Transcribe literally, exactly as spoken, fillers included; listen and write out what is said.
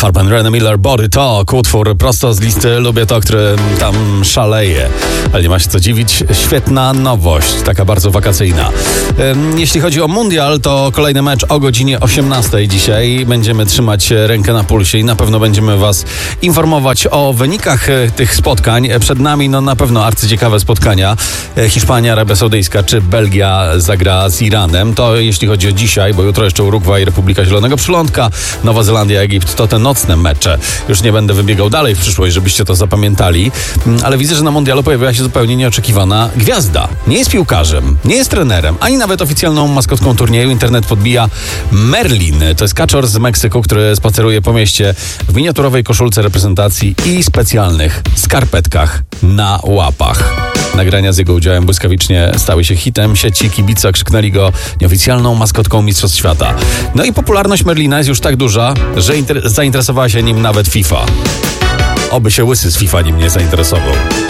Farben, René Miller, Body Talk, utwór prosto z listy Lubię to, który tam szaleje. Ale nie ma się co dziwić, świetna nowość, taka bardzo wakacyjna. Jeśli chodzi o mundial, to kolejny mecz o godzinie osiemnastej dzisiaj. Będziemy trzymać rękę na pulsie i na pewno będziemy was informować o wynikach tych spotkań. Przed nami no na pewno arcyciekawe spotkania. Hiszpania, Arabia Saudyjska czy Belgia zagra z Iranem. To jeśli chodzi o dzisiaj, bo jutro jeszcze Urugwaj, Republika Zielonego Przylądka, Nowa Zelandia, Egipt, to te nocne mecze. Już nie będę wybiegał dalej w przyszłość, żebyście to zapamiętali. Ale widzę, że na mundialu pojawiła się zupełnie nieoczekiwana gwiazda. Nie jest piłkarzem, nie jest trenerem, ani nawet oficjalną maskotką turnieju. Internet podbija Merlin. To jest kaczor z Meksyku, który spaceruje po mieście w miniaturowej koszulce reprezentacji i specjalnych skarpetkach na łapach. Nagrania z jego udziałem błyskawicznie stały się hitem. Sieci kibice krzyknęli go nieoficjalną maskotką Mistrzostw Świata. No i popularność Merlina jest już tak duża, że inter- zainteresowała się nim nawet FIFA. Oby się łysy z FIFA nim nie zainteresował.